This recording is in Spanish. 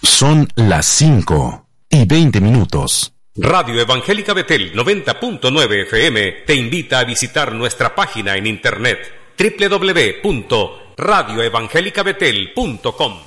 Son las 5:20. Radio Evangélica Betel 90.9 FM te invita a visitar nuestra página en internet www.radioevangelicabetel.com.